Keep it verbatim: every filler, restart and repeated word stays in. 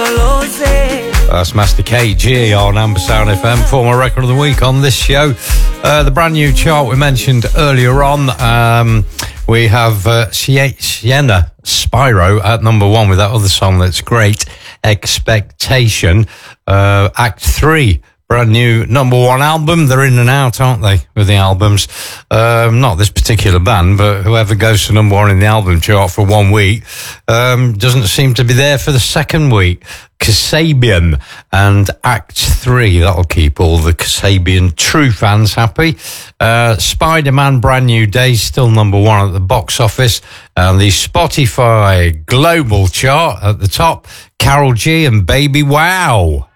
That's Master K G on Ambersound F M, former record of the week on this show. Uh, the brand new chart we mentioned earlier on, um, we have uh, Sienna Spyro at number one with that other song that's great, Expectation. Uh, Act three, brand new number one album. They're in and out, aren't they, with the albums? Um, not this particular band, but whoever goes to number one in the album chart for one week um, doesn't seem to be there for the second week. Kasabian and Act three. That'll keep all the Kasabian true fans happy. Uh, Spider-Man Brand New Day, still number one at the box office. And the Spotify Global chart at the top, Karol G and Baby Wow.